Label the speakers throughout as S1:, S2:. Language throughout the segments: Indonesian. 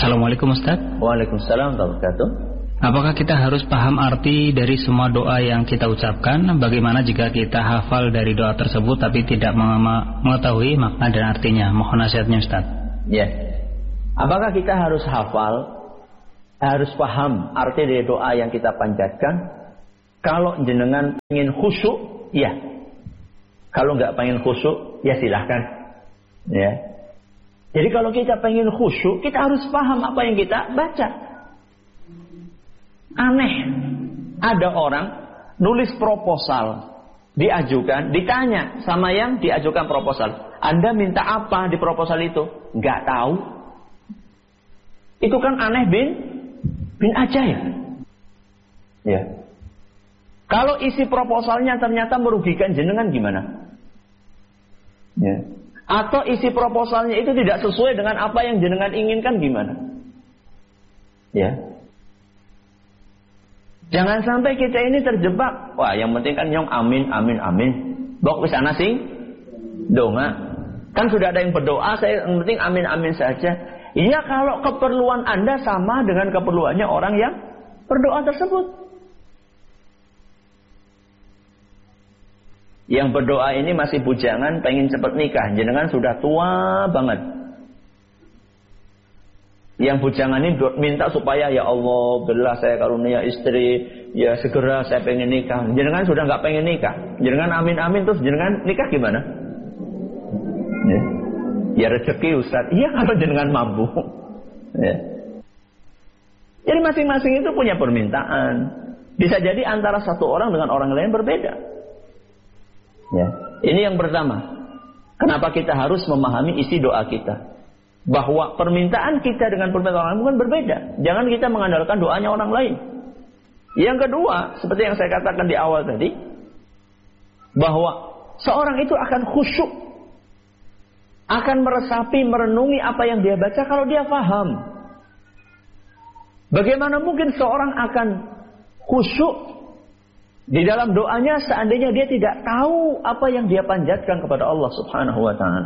S1: Assalamualaikum Ustaz.
S2: Waalaikumsalam warahmatullahi wabarakatuh.
S1: Apakah kita harus paham arti dari semua doa yang kita ucapkan? Bagaimana jika kita hafal dari doa tersebut tapi tidak mengetahui makna dan artinya? Mohon nasihatnya Ustaz.
S2: Ya. Apakah kita harus hafal, harus paham arti dari doa yang kita panjatkan? Kalau jenengan ingin khusyuk, ya. Kalau nggak pengen khusyuk, ya silahkan. Ya. Jadi kalau kita pengen khusyuk, kita harus paham apa yang kita baca. Aneh, ada orang nulis proposal, diajukan, ditanya sama yang diajukan proposal, Anda minta apa di proposal itu? Nggak tahu. Itu kan aneh bin ajaib. Ya. Kalau isi proposalnya ternyata merugikan jenengan gimana? Ya. Atau isi proposalnya itu tidak sesuai dengan apa yang jenengan inginkan gimana? Ya. Jangan sampai kita ini terjebak. Wah, yang penting kan nyong amin, amin, amin. Bok kesana sing donga. Kan sudah ada yang berdoa, saya yang penting amin, amin saja. Iya, kalau keperluan Anda sama dengan keperluannya orang yang berdoa tersebut. Yang berdoa ini masih bujangan, pengen cepat nikah. Jenengan sudah tua banget. Yang bujangan ini minta supaya ya Allah berilah saya karunia istri, ya segera saya pengen nikah. Jenengan sudah nggak pengen nikah, jenengan amin amin terus jenengan nikah gimana? Ya rezeki Ustaz. Iya kalau jenengan mampu. Ya. Jadi masing-masing itu punya permintaan. Bisa jadi antara satu orang dengan orang lain berbeda. Ya. Ini yang pertama. Kenapa kita harus memahami isi doa kita? Bahwa permintaan kita dengan permintaan orang lain bukan berbeda. Jangan kita mengandalkan doanya orang lain. Yang kedua, seperti yang saya katakan di awal tadi, bahwa seorang itu akan khusyuk, akan meresapi, merenungi apa yang dia baca kalau dia paham. Bagaimana mungkin seorang akan khusyuk di dalam doanya seandainya dia tidak tahu apa yang dia panjatkan kepada Allah Subhanahu wa ta'ala.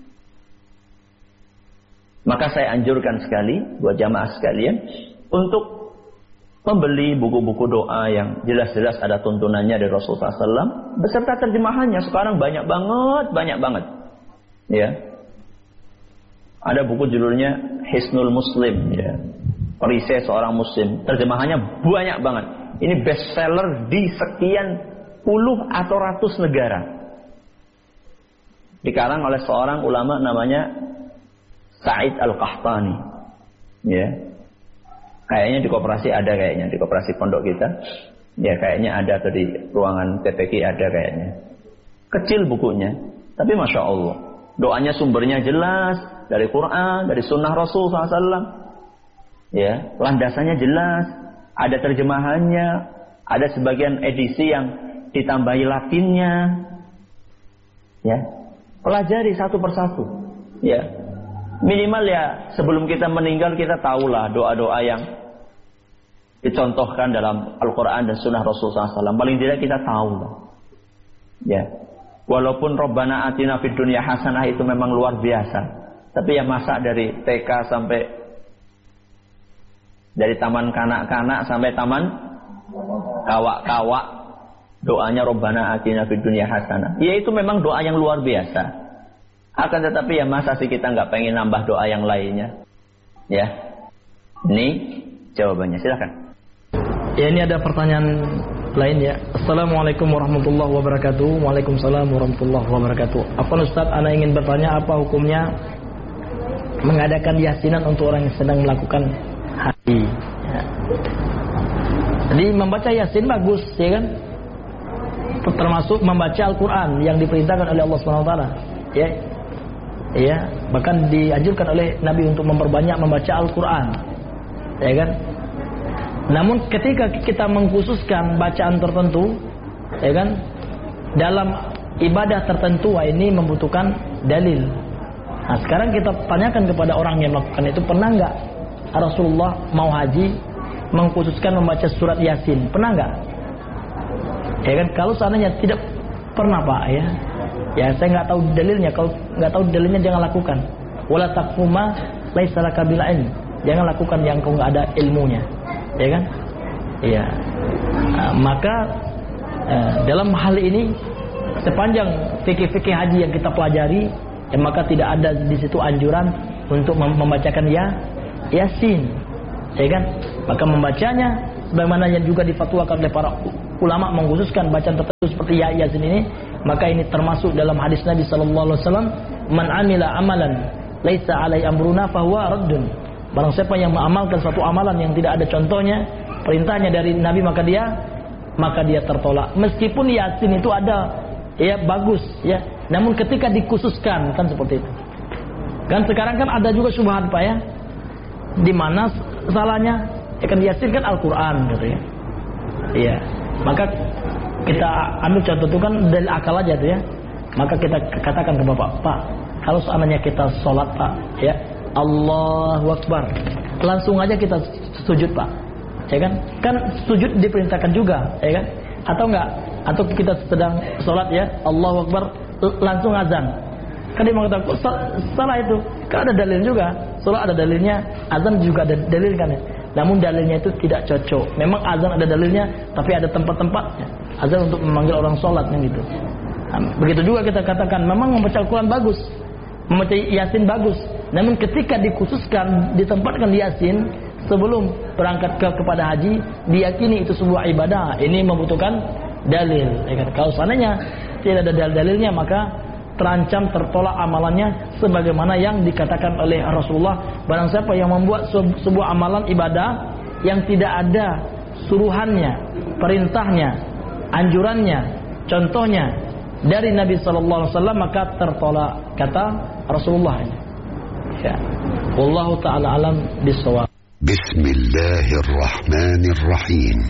S2: Maka saya anjurkan sekali buat jamaah sekalian untuk membeli buku-buku doa yang jelas-jelas ada tuntunannya dari Rasulullah SAW beserta terjemahannya. Sekarang banyak banget. Ya, ada buku judulnya Hisnul Muslim, ya, perisai seorang Muslim. Terjemahannya banyak banget. Ini bestseller di sekian puluh atau ratus negara. Dikarang oleh seorang ulama namanya Sa'id Al-Qahtani. Ya. Kayaknya di koperasi ada kayaknya, di koperasi pondok kita. Ya kayaknya ada atau di ruangan TPQ ada kayaknya. Kecil bukunya, tapi Masya Allah. Doanya sumbernya jelas, dari Quran, dari sunnah Rasul SAW. Ya, landasannya jelas, ada terjemahannya, ada sebagian edisi yang ditambahi Latinnya. Ya, pelajari satu persatu. Ya. Minimal ya sebelum kita meninggal kita tahulah doa-doa yang dicontohkan dalam Al-Quran dan Sunnah Rasulullah SAW. Paling tidak kita tahu. Ya, walaupun Rabbana atina fid dunya hasanah itu memang luar biasa, tapi ya masa dari TK sampai dari taman kanak-kanak sampai taman kawak-kawak doanya Rabbana atina fid dunya hasanah. Ya itu memang doa yang luar biasa. Akan tetapi ya masa sih kita nggak pengen nambah doa yang lainnya? Ya, ini jawabannya. Silakan.
S3: Ya, ini ada pertanyaan lain ya. Assalamualaikum warahmatullahi wabarakatuh. Waalaikumsalam warahmatullahi wabarakatuh. Apa Ustaz, ana ingin bertanya apa hukumnya mengadakan yasinan untuk orang yang sedang melakukan haji? Ya. Jadi membaca yasin bagus, ya kan? Termasuk membaca Al-Quran yang diperintahkan oleh Allah SWT. Ya. Ya, bahkan dianjurkan oleh Nabi untuk memperbanyak membaca Al-Quran, ya kan? Namun ketika kita mengkhususkan bacaan tertentu, ya kan, dalam ibadah tertentu, ini membutuhkan dalil. Nah, sekarang kita tanyakan kepada orang yang melakukan itu, pernah nggak Rasulullah mau haji mengkhususkan membaca surat Yasin? Pernah nggak? Ya kan? Kalau seandainya tidak pernah Pak, ya saya nggak tahu dalilnya. Kalau nggak tahu dalilnya jangan lakukan. Wala taqfu ma laisa laka bil ilm. jangan lakukan yang kau nggak ada ilmunya, ya kan? Iya. Maka dalam hal ini sepanjang fikih-fikih haji yang kita pelajari, maka tidak ada di situ anjuran untuk membacakan Yasin, ya kan? Maka membacanya sebagaimana yang juga difatwakan oleh para ulama mengkhususkan bacaan tertentu seperti Yasin ini, maka ini termasuk dalam hadis Nabi sallallahu alaihi wasallam, man amila amalan laisa alai amruna fahuwa raddun. Barang siapa yang mengamalkan suatu amalan yang tidak ada contohnya, perintahnya dari Nabi, maka dia tertolak. Meskipun Yasin itu ada ya bagus ya, namun ketika dikhususkan kan seperti itu. Kan sekarang kan ada juga syubhat Pak ya. Di mana salahnya? Ya kan Yasin kan Al-Qur'an gitu ya. Iya. Maka kita ambil contoh itu kan dari akal aja tuh ya. Maka kita katakan ke Bapak, Pak, kalau seandainya kita sholat Pak, ya Allahu Akbar, langsung aja kita sujud Pak, ya kan? Kan sujud diperintahkan juga, ya kan? Atau enggak? Atau kita sedang sholat ya Allahu Akbar, langsung azan. Kan dia mengatakan salah itu. Kan ada dalil juga. Sholat ada dalilnya, azan juga ada dalil kan ya. Namun dalilnya itu tidak cocok. Memang azan ada dalilnya, tapi ada tempat-tempatnya. Azan untuk memanggil orang sholat kan gitu. Nah, begitu juga kita katakan memang membaca Al-Quran bagus, membaca Yasin bagus. Namun ketika dikhususkan, ditempatkan Yasin sebelum berangkat kepada haji, diyakini itu sebuah ibadah. Ini membutuhkan dalil. Kalau seandainya tidak ada dalilnya, maka terancam tertolak amalannya sebagaimana yang dikatakan oleh Rasulullah, barang siapa yang membuat sebuah amalan ibadah yang tidak ada suruhannya, perintahnya, anjurannya, contohnya dari Nabi sallallahu alaihi wasallam, maka tertolak, kata Rasulullah. Ya. Wallahu taala alam bissawab.
S4: Bismillahirrahmanirrahim.